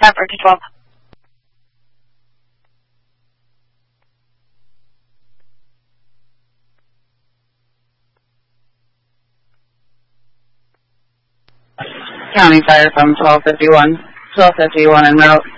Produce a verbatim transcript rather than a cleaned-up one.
Bradford to twelve. County Fire from twelve fifty-one. twelve fifty-one en route.